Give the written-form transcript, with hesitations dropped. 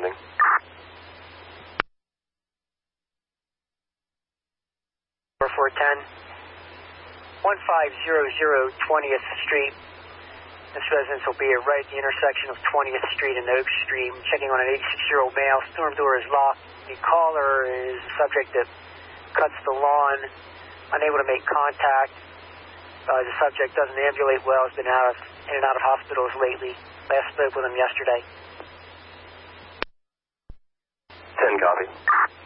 responding. 410, 1500 20th Street. This residence will be right at the intersection of 20th Street and Oak Street. Checking on an 86-year-old male. Storm door is locked. The caller is a subject that cuts the lawn, unable to make contact. The subject doesn't ambulate well, has been in and out of hospitals lately. Last spoke with him yesterday. 10 copy.